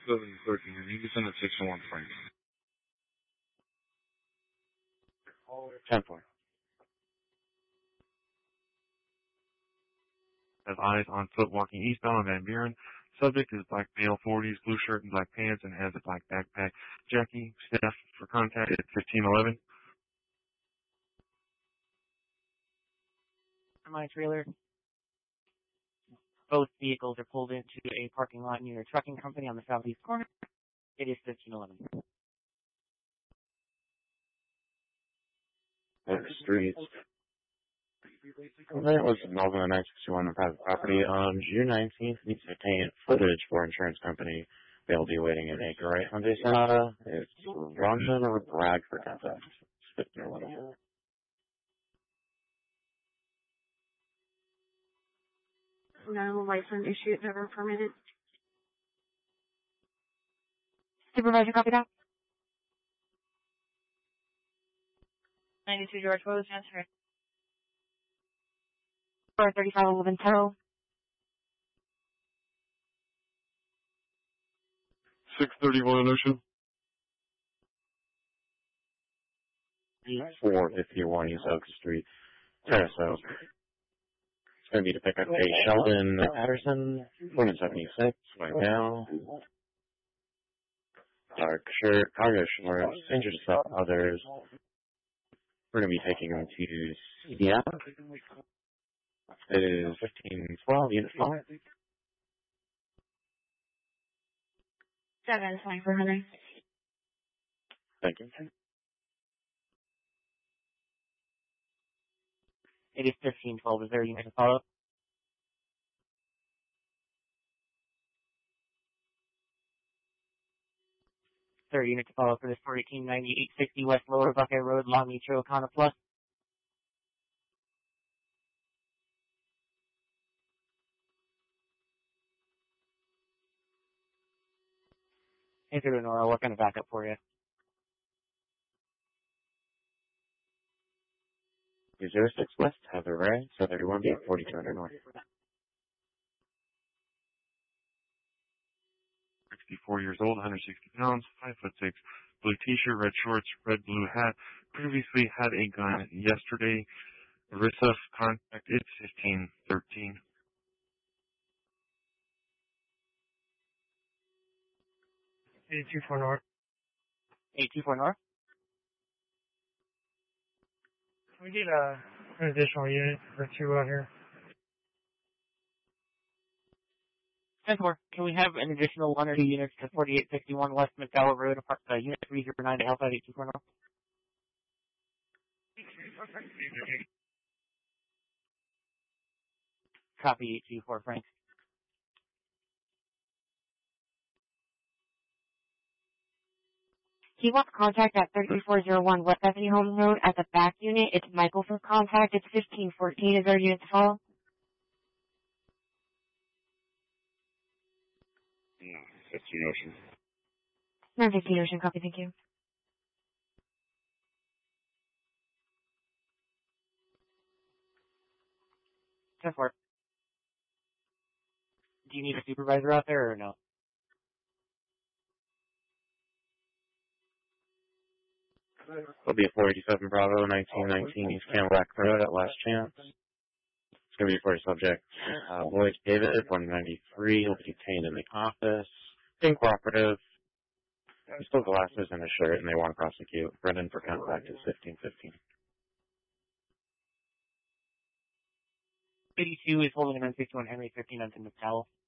713, and you can send it 601 Frank. 10-4. Has eyes on foot walking eastbound on Van Buren. Subject is black male, 40s, blue shirt and black pants, and has a black backpack. Jackie, staff for contact at 1511. My trailer. Both vehicles are pulled into a parking lot near a trucking company on the southeast corner. It is 1511. Streets. That was involved in a 961 on private property on June 19th. Needs to obtain footage for insurance company. They'll be waiting in Acre Right Hyundai Sonata. It's Ronson or Bradford contact. 1511. No license issued, never permitted. Supervisor, copy that. 92 George Rose, transfer. 43511 Terrell. 631 Ocean. 451 East Oak Street, Terraso. It's going to be to pick up a Sheldon Patterson, 476, right now. Dark shirt, cargo shorts, injured to others. We're going to be taking them to CDF. It is 1512, Unit 5. 72400. Thank you. It is 1512. Is there a unit to follow? Third unit to follow for this 418-9860 West Lower Buckeye Road, Long Beach, Ocana Plus. Hey, through Nora, what kind of backup for you? 206 West, Heather Ray, 731B, 4200 North. 64 years old, 160 pounds, 5'6", blue t-shirt, red shorts, red blue hat. Previously had a gun yesterday. Marissa contact, it's 1513. 824 North. 824 North? Can we get an additional unit or two out here? 10-4. Can we have an additional 1 or 2 units to 4861 West McDowell Road, Unit 309 to Alpha 824 North? Copy 824, Frank. He wants contact at 3401 West Bethany Home Road at the back unit. It's Michael for contact. It's 1514. Is there a unit to follow? No, 15 Ocean. 915 Ocean. Copy. Thank you. Ten four. Do you need a supervisor out there or no? It'll be a 487 Bravo, 1919 East Camelback Road at Last Chance. It's going to be for a subject, Lloyd David, 193. He'll be detained in the office. Incooperative. Still glasses and a shirt, and they want to prosecute. Brendan for contact is 1515. 82 is holding an M51 Henry 15 on McDowell.